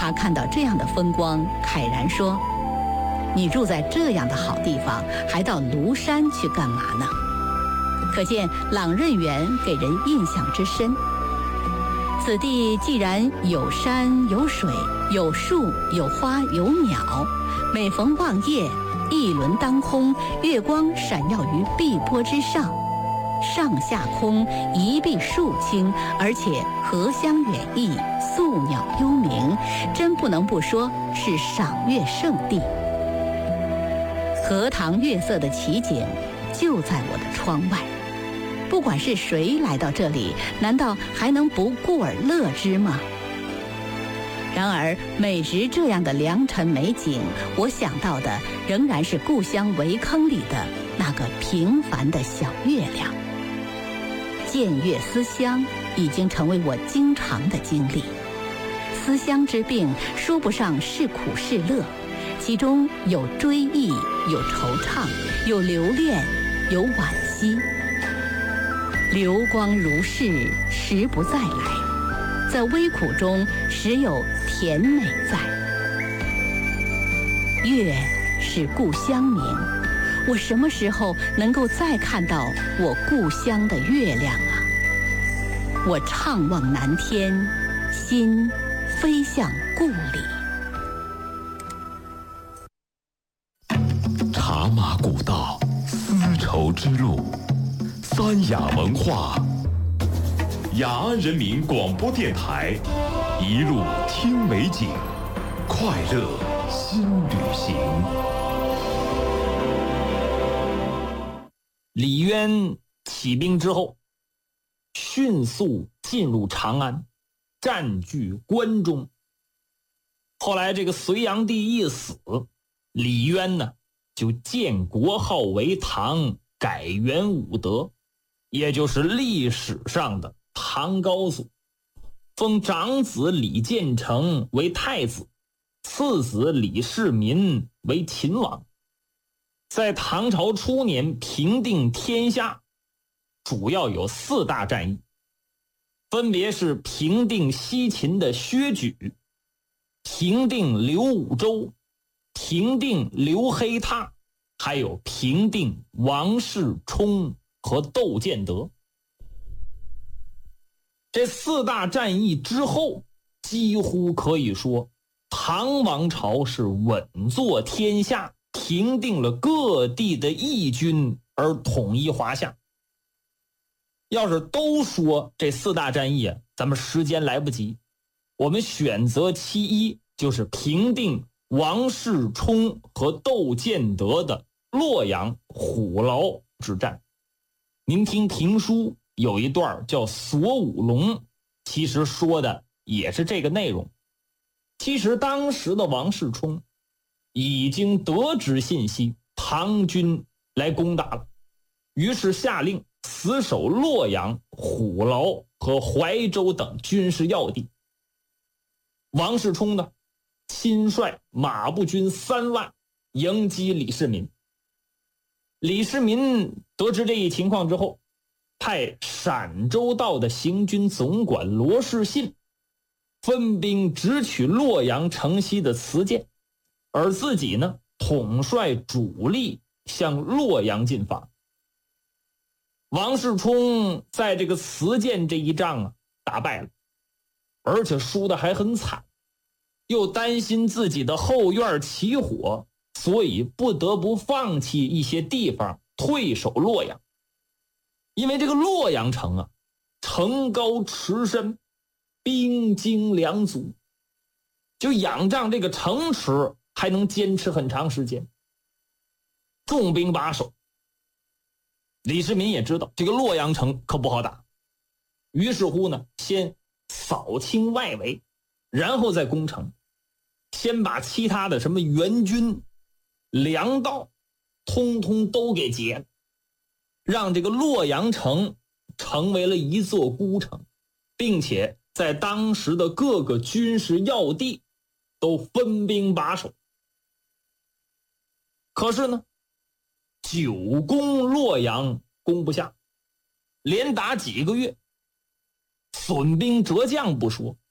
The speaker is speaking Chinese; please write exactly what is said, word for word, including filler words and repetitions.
他看到这样的风光，慨然说：“你住在这样的好地方，还到庐山去干嘛呢？”可见朗任园给人印象之深。此地既然有山有水有树有花有鸟，每逢望夜，一轮当空，月光闪耀于碧波之上，上下空一碧树青，而且荷香远溢，宿鸟幽鸣，真不能不说是赏月圣地。荷塘月色的奇景就在我的窗外，不管是谁来到这里，难道还能不顾而乐之吗？然而每值这样的良辰美景，我想到的仍然是故乡围坑里的那个平凡的小月亮。见月思乡已经成为我经常的经历。思乡之病说不上是苦是乐，其中有追忆，有惆怅，有留恋，有惋惜。流光如逝，时不再来，在微苦中时有甜美在。月是故乡明，我什么时候能够再看到我故乡的月亮啊？我怅望南天，心飞向故里。 茶马古道，丝绸之路，三雅文化，雅安人民广播电台，一路听美景，快乐新旅行。 李渊起兵之后，迅速进入长安，占据关中。后来这个隋炀帝一死，李渊呢就建国号为唐，改元武德，也就是历史上的唐高祖，封长子李建成为太子，次子李世民为秦王。在唐朝初年平定天下，主要有四大战役，分别是平定西秦的薛举，平定刘武周，平定刘黑闼，还有平定王世充和窦建德。这四大战役之后，几乎可以说唐王朝是稳坐天下，平定了各地的义军，而统一华夏。要是都说这四大战役啊，咱们时间来不及，我们选择其一，就是平定王世充和窦建德的洛阳虎牢之战。您听评书有一段叫锁五龙，其实说的也是这个内容。其实当时的王世充已经得知信息，唐军来攻打了，于是下令死守洛阳、虎牢和怀州等军事要地。王世充呢，亲率马步军三万迎击李世民。李世民得知这一情况之后，派陕州道的行军总管罗士信分兵直取洛阳城西的磁剑，而自己呢，统帅主力向洛阳进发。王世充在这个磁剑这一仗啊打败了，而且输得还很惨，又担心自己的后院起火，所以不得不放弃一些地方，退守洛阳。因为这个洛阳城啊，城高池深，兵精粮足，就仰仗这个城池还能坚持很长时间，重兵把守。李世民也知道这个洛阳城可不好打，于是乎呢，先扫清外围，然后再攻城，先把其他的什么援军、粮道通通都给劫了，让这个洛阳城成为了一座孤城，并且在当时的各个军事要地都分兵把守。可是呢，久攻洛阳攻不下，连打几个月，损兵折将不说，